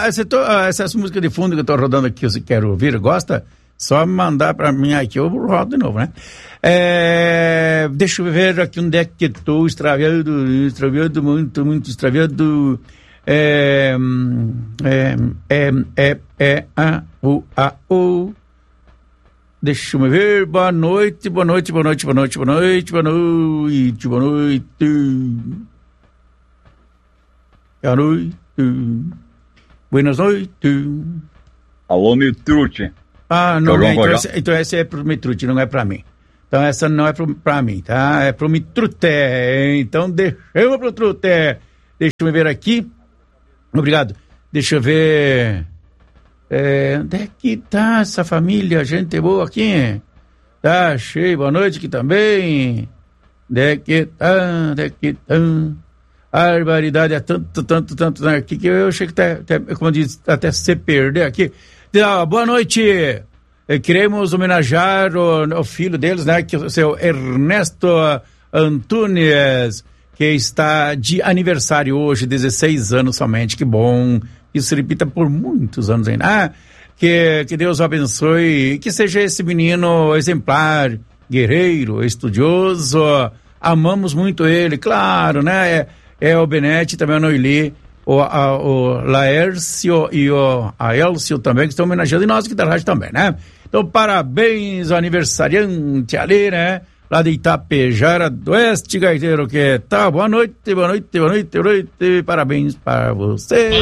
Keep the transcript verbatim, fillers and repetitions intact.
Ah, essa, tô, essas músicas de fundo que eu tô rodando aqui, você quer ouvir, gosta? Só mandar pra mim aqui, eu rodo de novo, né? É, deixa eu ver aqui onde é que tô, extraviado, extraviado, muito, muito extraviado. É, é, é, é, é, a, o, a, o. Deixa eu ver, boa noite, boa noite, boa noite, boa noite, boa noite, boa noite, boa noite. Boa noite. Buenas noites. Alô, Mitrute. Ah, não, é, então, essa, então essa é pro Mitrute, não é pra mim. Então essa não é pro, pra mim, tá? É pro Mitrute. Então deixa pro Trute. Deixa eu ver aqui. Obrigado. Deixa eu ver. É, onde é que tá essa família? Gente boa aqui. Tá cheio. Boa noite aqui também. Onde é que tá? Onde é que tá? A barbaridade é tanto, tanto, tanto aqui que eu achei que tá, tá, como diz, até se perder aqui. Ah, boa noite. Queremos homenagear o, o filho deles, né? Que é o seu Ernesto Antunes, que está de aniversário hoje, dezesseis anos somente. Que bom. Isso se repita por muitos anos ainda. Ah, que, que Deus o abençoe e que seja esse menino exemplar, guerreiro, estudioso. Amamos muito ele, claro, né? É, é o Benete, também o Noili, o, a, o Laércio e o Aelcio também, que estão homenageando, e nós aqui da rádio também, né? Então, parabéns ao aniversariante ali, né? Lá de Itapejara do Oeste, gaiteiro que tá. Boa noite, boa noite, boa noite, boa noite. Parabéns para você.